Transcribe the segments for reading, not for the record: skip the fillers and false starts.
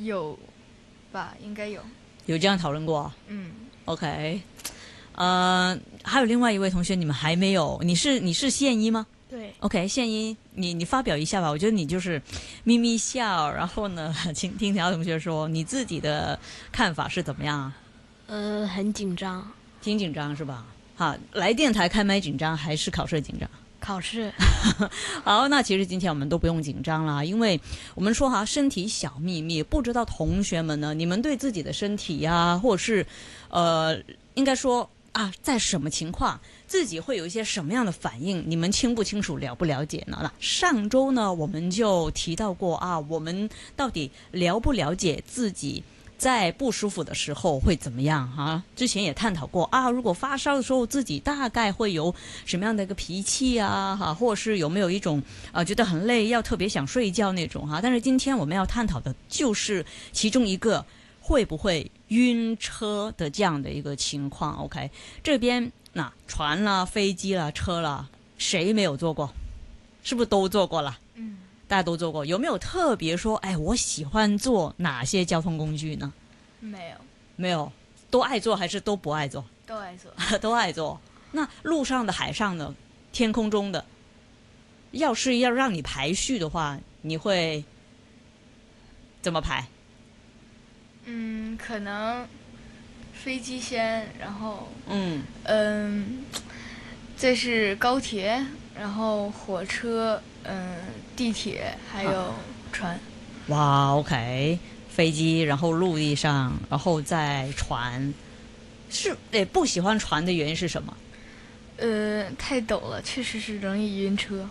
有吧，应该有。 有这样讨论过？ 嗯 OK，还有另外一位同学，你们还没有？你是现一吗对， ？OK，现一，你发表一下吧。我觉得你就是咪咪笑，然后呢，请听其他同学说你自己的看法是怎么样啊？ 很紧张， 挺紧张是吧？好，来电台开麦紧张还是考试紧张？ 考试。 好，那其实今天我们都不用紧张啦，因为我们说身体小秘密，不知道同学们呢，你们对自己的身体呀，或者是应该说在什么情况自己会有一些什么样的反应，你们清不清楚，了不了解呢？那上周呢，我们就提到过我们到底了不了解自己在不舒服的时候会怎么样之前也探讨过如果发烧的时候自己大概会有什么样的一个脾气或者是有没有一种觉得很累要特别想睡觉那种但是今天我们要探讨的就是其中一个会不会晕车的这样的一个情况。 OK， 这边船啦、飞机啦、车啦，谁没有坐过？是不是都坐过了？大家都坐过，有没有特别说我喜欢坐哪些交通工具呢？ 没有， 没有，都爱坐还是都不爱坐？ 都爱坐。 都爱坐。那路上的、海上的、天空中的，要是要让你排序的话，你会怎么排？ 可能飞机先，然后再是高铁，然后火车，地铁，还有船。 哇 ，OK， 飞机，然后陆地上，然后再船。是不喜欢船的原因是什么？ 太陡了，确实是容易晕车。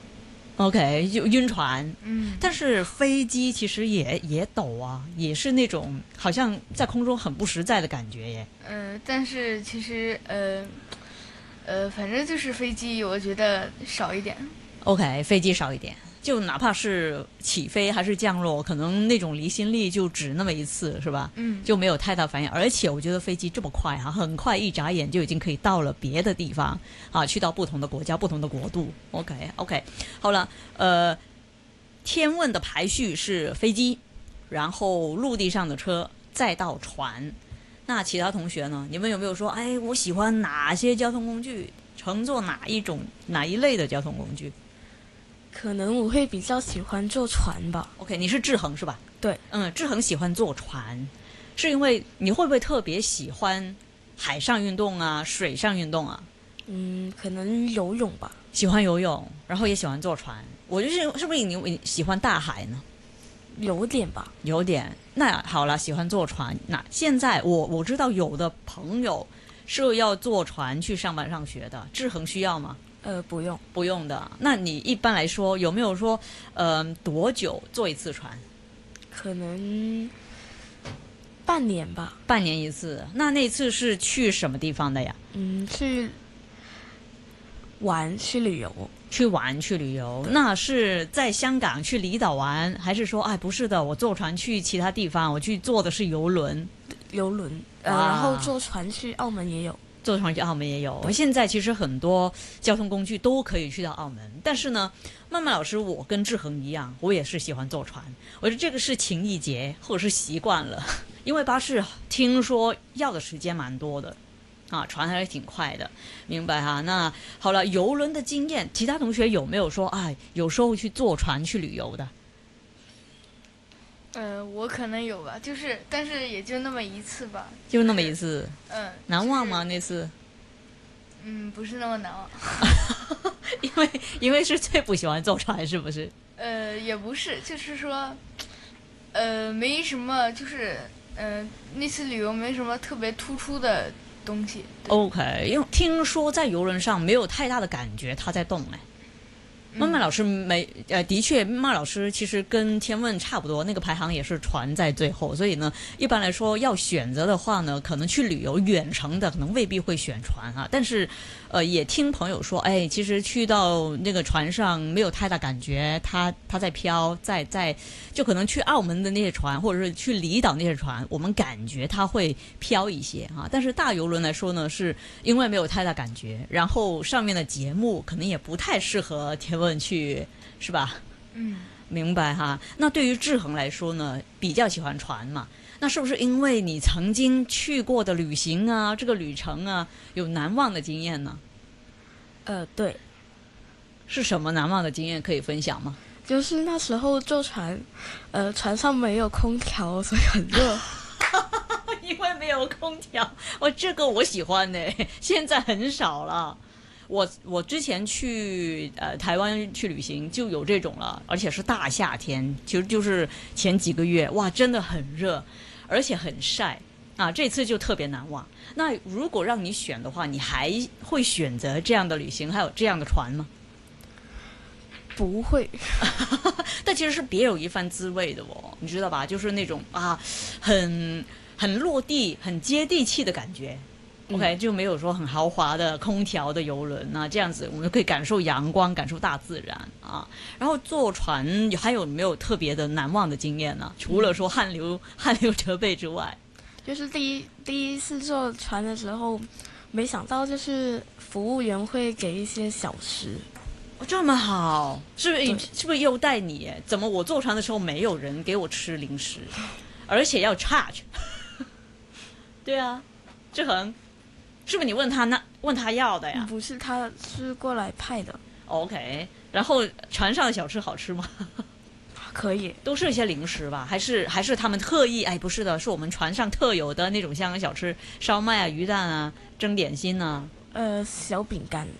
OK， 就晕船。但是是飞机其实也陡也是那种好像在空中很不实在的感觉耶。 但是其实反正就是飞机，我觉得少一点。 OK， 飞机少一点，就哪怕是起飞还是降落，可能那种离心力就只那么一次，是吧？就没有太大反应。而且我觉得飞机这么快很快一眨眼就已经可以到了别的地方去到不同的国家、不同的国度。OK， 好了，天问的排序是飞机，然后陆地上的车，再到船。那其他同学呢？你们有没有说，我喜欢哪些交通工具，乘坐哪一类的交通工具？ 可能我会比较喜欢坐船吧。 OK， 你是志恒是吧？ 对。 志恒喜欢坐船，是因为你会不会特别喜欢海上运动水上运动可能游泳吧。 喜欢游泳，然后也喜欢坐船。我就是是不是你喜欢大海呢？ 有点吧。 有点。那好了，喜欢坐船。那现在我知道有的朋友是要坐船去上班上学的，志恒需要吗？ 不用。 不用的。那你一般来说有没有说多久坐一次船？ 可能半年吧。 半年一次。那次是去什么地方的呀？ 去玩，去旅游。 去旅游。那是在香港去离岛玩，还是说不是的，我坐船去其他地方，我去坐的是游轮？ 然后坐船去澳门也有。 坐船去澳门也有。现在其实很多交通工具都可以去到澳门，但是呢，曼曼老师我跟志恒一样，我也是喜欢坐船。我觉得这个是情意结或者是习惯了，因为巴士听说要的时间蛮多的船还是挺快的，明白那好了，游轮的经验，其他同学有没有说有时候去坐船去旅游的？ 我可能有吧，但是也就那么一次吧。 就那么一次。难忘吗？那次？ 不是那么难忘。 因为是最不喜欢坐船，是不是？ 也不是，就是说，没什么，那次旅游没什么特别突出的东西。 OK， 因为听说在游轮上没有太大的感觉，它在动曼曼老师的确，曼曼老师其实跟天问差不多，那个排行也是船在最后，所以呢，一般来说要选择的话呢，可能去旅游远程的，可能未必会选船但是，也听朋友说，其实去到那个船上没有太大感觉，它在飘，就可能去澳门的那些船，或者是去离岛那些船，我们感觉它会飘一些但是大游轮来说呢，是因为没有太大感觉，然后上面的节目可能也不太适合天问去，是吧？ 明白哈。那对于志恒来说呢，比较喜欢船嘛？那是不是因为你曾经去过的旅行啊，这个旅程啊，有难忘的经验呢？ 对， 是什么难忘的经验可以分享吗？ 就是那时候坐船，船上没有空调，所以很热。 因为没有空调，这个我喜欢呢，现在很少了。我之前去台湾去旅行就有这种了，而且是大夏天，其实就是前几个月，哇，真的很热，而且很晒啊，这次就特别难忘。那如果让你选的话，你还会选择这样的旅行，还有这样的船吗？ 不会， 但其实是别有一番滋味的哦，你知道吧？就是那种啊，很落地、很接地气的感觉。OK，就没有说很豪华的空调的游轮啊，这样子我们可以感受阳光，感受大自然啊。然后坐船还有没有特别的难忘的经验呢？除了说汗流浃背之外， 就是第一次坐船的时候，没想到就是服务员会给一些小食。 这么好，是不是优待你？怎么我坐船的时候没有人给我吃零食，而且要 charge？ 对啊，志恒，是不是你问他要的呀？ 不是，他是过来派的。 OK， 然后船上的小吃好吃吗？ 可以， 都是一些零食吧？还是他们特意？哎，不是的，是我们船上特有的那种香港小吃，烧麦啊、鱼蛋啊、蒸点心啊。 小饼干，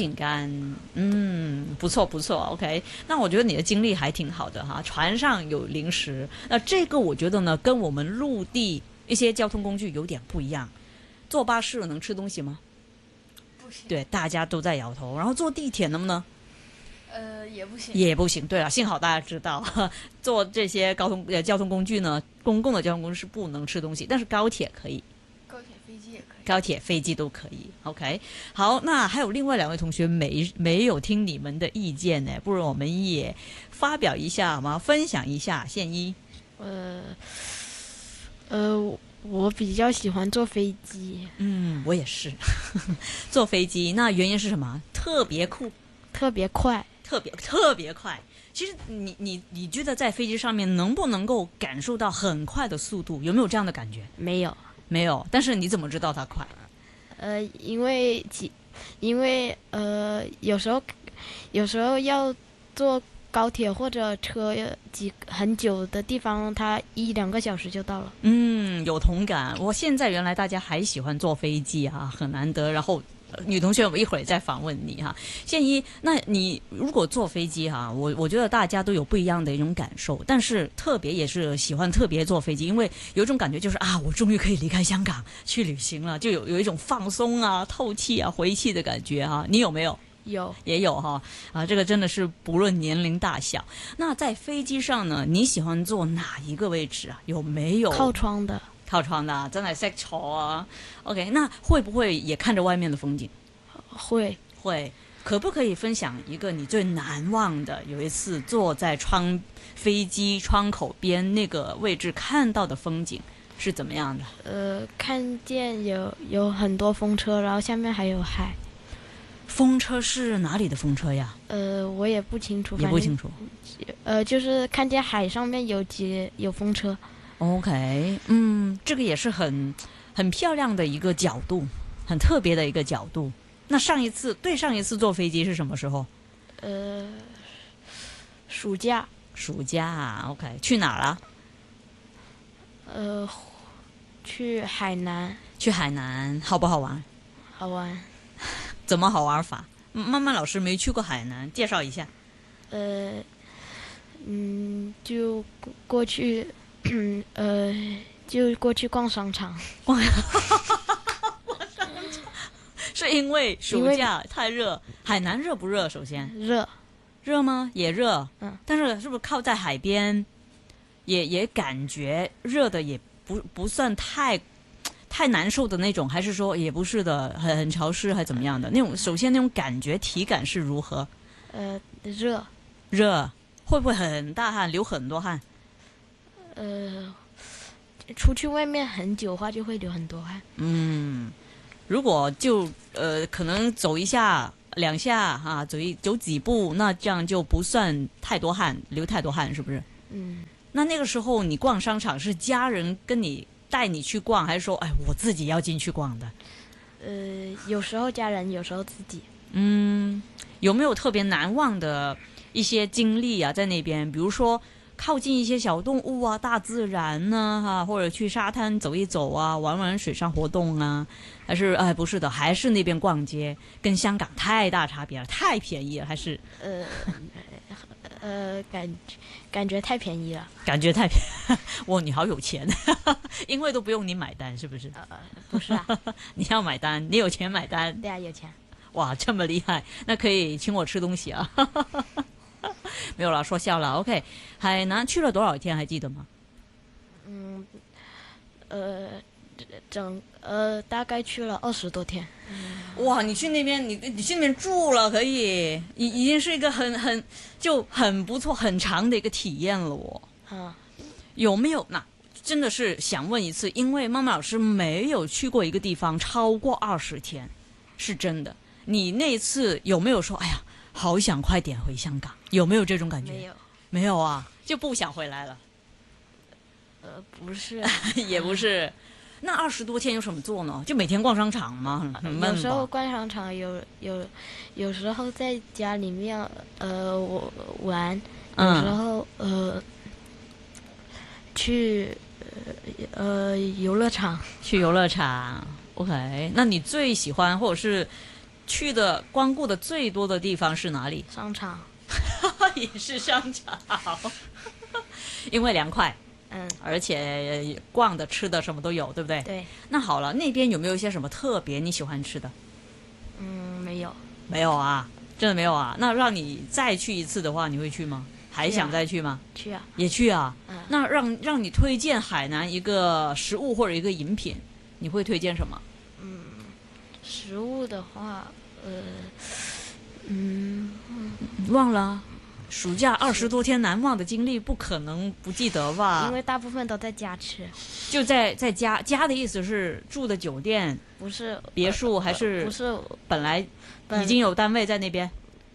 不错不错 ，OK。那我觉得你的经历还挺好的哈，船上有零食，那这个我觉得呢，跟我们陆地一些交通工具有点不一样。坐巴士能吃东西吗？ 不行。 对，大家都在摇头。然后坐地铁能不能？ 也不行。 也不行。对了，幸好大家知道，坐这些交通工具呢，公共的交通工具是不能吃东西，但是高铁可以。高铁、飞机都可以 ，OK。好，那还有另外2位同学没有听你们的意见呢，不如我们也发表一下好吗？分享一下。宪一， 我比较喜欢坐飞机。 我也是坐飞机。那原因是什么？特别酷， 特别快， 特别快。其实你觉得在飞机上面能不能够感受到很快的速度？有没有这样的感觉？没有，但是你怎么知道它快？ 因为有时候要坐高铁或者车很久的地方，它1-2个小时就到了。 有同感。我现在原来大家还喜欢坐飞机啊，很难得。然后女同学，我一会儿再访问你哈。宪一，那你如果坐飞机哈，我觉得大家都有不一样的一种感受，但是特别也是喜欢特别坐飞机，因为有一种感觉就是啊，我终于可以离开香港去旅行了，就有一种放松啊、透气啊、回气的感觉哈。你有没有？也有哈这个真的是不论年龄大小。那在飞机上呢，你喜欢坐哪一个位置啊？有没有靠窗的？ 真係識坐啊 OK， 那會不會也看着外面的風景？ 會。 可不可以分享一個你最難忘的有一次坐在飛機窗口邊那個位置看到的風景是怎麼樣的？ 看見有很多風車，然後下面還有海。 風車是哪裡的風車呀？ 我也不清楚。 也不清楚。 就是看見海上面有風車。 OK， 這個也是很漂亮的一個角度，很特別的一個角度。那上一次坐飛機是什麼時候？ 暑假。 OK， 去哪了？ 去海南。 好不好玩？ 好玩。 怎麼好玩法？曼曼老師沒去過海南，介紹一下。 就過去。就過去逛商場。 是因為暑假太熱。海南熱不熱？首先熱嗎？也熱。但是是不是靠在海邊，也感覺熱的也不算太難受的那種，還是說也不是的，很潮濕還怎麼樣的那種？首先那種感覺體感是如何？熱，會不會很大汗，流很多汗？ 出去外面很久的話就會流很多汗。 如果就可能走一下两下哈，走几步，那这样就不算太多汗，流太多汗，是不是？那个时候你逛商场是家人跟你带你去逛，还是说哎我自己要进去逛的？ 有时候家人，有时候自己。 有没有特别难忘的一些经历啊？在那边，比如说靠近一些小动物啊、大自然呢，或者去沙滩走一走啊，玩玩水上活动啊，还是不是的，还是那边逛街，跟香港太大差别了，太便宜了，还是感觉太便宜了。 感觉太便宜，哇，你好有钱，因为都不用你买单，是不是？ 不是啊， 你要买单，你有钱买单。 对啊，有钱。 哇，这么厉害，那可以请我吃东西啊。没有啦，说笑了。OK， 海南去了多少天还记得吗？ 大概去了20多天。 哇，你去那边，你去那边住了，可以，已经是一个很不错、很长的一个体验了哦。有没有？那真的是想问一次，因为妈妈老师没有去过一个地方超过20天，是真的。你那次有没有说，哎呀，好想快点回香港？有没有这种感觉？ 没有。 没有啊，就不想回来了。 不是， 也不是。那20多天有什么做呢？就每天逛商场吗？很闷吧。 有时候逛商场，有时候在家里面我玩，有时候去游乐场。 去游乐场 ，OK。那你最喜欢或者是去的光顾的最多的地方是哪里？ 商场。 也是商场，因为凉快。而且逛的、吃的什么都有，对不对？ 对。 那好了，那边有没有一些什么特别你喜欢吃的？ 没有。 没有啊，真的没有啊。那让你再去一次的话，你会去吗？还想再去吗？ 去啊。 也去啊。那让你推荐海南一个食物或者一个饮品，你会推荐什么？ 食物的话， 忘了。暑假20多天难忘的经历，不可能不记得吧？ 因为大部分都在家吃。 就在家，家的意思是住的酒店， 不是别墅，还是不是本来已经有单位在那边？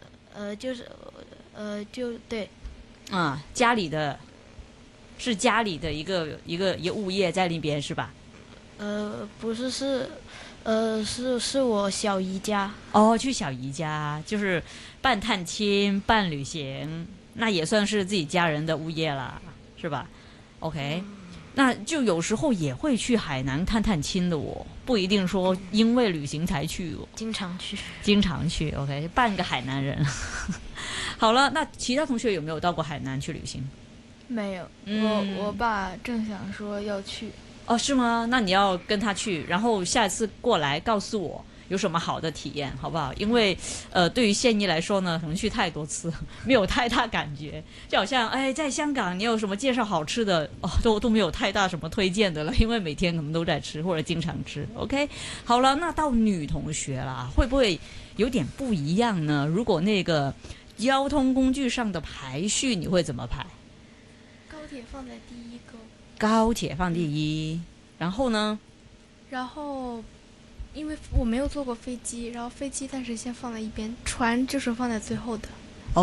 就对。 家里的，是家里的一个物业在那边是吧？ 不是，是我小姨家。 哦，去小姨家就是半探亲半旅行，那也算是自己家人的物业了，是吧 ？OK，那就有时候也会去海南探探亲的哦，不一定说因为旅行才去哦。 经常去。经常去 ，OK， 半个海南人。好了，那其他同学有没有到过海南去旅行？ 没有，我爸正想说要去。 哦，是吗？那你要跟他去，然后下一次过来告诉我有什么好的体验，好不好？因为对于现一来说呢，可能去太多次，没有太大感觉，就好像在香港你有什么介绍好吃的都没有太大什么推荐的了，因为每天可能都在吃或者经常吃。OK， 好了，那到女同学啦，会不会有点不一样呢？如果那个交通工具上的排序，你会怎么排？ 高铁放在第一个。 高铁放第一，然后呢？ 然后，因为我没有坐过飞机，然后飞机暂时先放在一边，船就是放在最后的。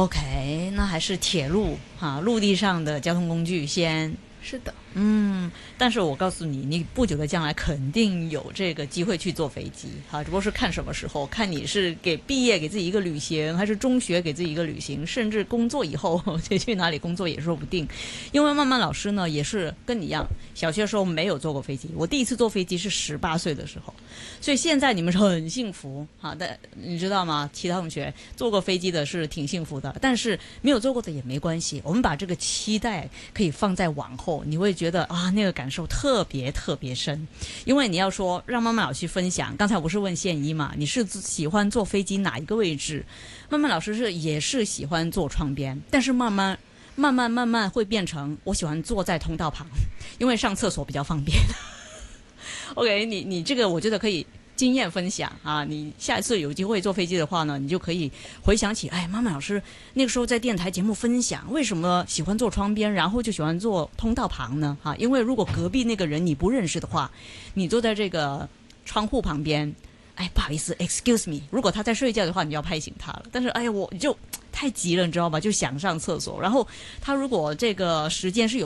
OK， 那还是铁路陆地上的交通工具先。 是的。 但是我告诉你，你不久的将来肯定有这个机会去坐飞机，只不过是看什么时候，看你是毕业给自己一个旅行，还是中学给自己一个旅行，甚至工作以后去哪里工作也说不定。因为曼曼老师呢，也是跟你一样，小学的时候没有坐过飞机，我第一次坐飞机是18岁的时候，所以现在你们是很幸福但你知道吗？其他同学坐过飞机的是挺幸福的，但是没有坐过的也没关系，我们把这个期待可以放在往后，你会觉得那个感受特别特别深。因为你要说让慢慢老师分享，刚才我不是问宪一嘛，你是喜欢坐飞机哪一个位置？慢慢老师也是喜欢坐窗边，但是慢慢会变成我喜欢坐在通道旁，因为上厕所比较方便。OK， 你这个我觉得可以经验分享你下一次有机会坐飞机的话呢，你就可以回想起妈妈老师那个时候在电台节目分享为什么喜欢坐窗边，然后就喜欢坐通道旁呢因为如果隔壁那个人你不认识的话，你坐在这个窗户旁边哎，不好意思 ，excuse me。如果他在睡觉的话，你就要拍醒他了。但是，哎呀，我就太急了，你知道吗？就想上厕所。然后他如果这个时间是有